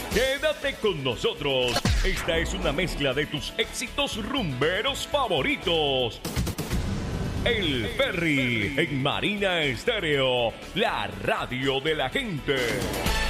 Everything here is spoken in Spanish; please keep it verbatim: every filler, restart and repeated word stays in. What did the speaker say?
Quédate con nosotros. Esta es una mezcla de tus éxitos rumberos favoritos. El Ferry en Marina Estéreo, la radio de la gente.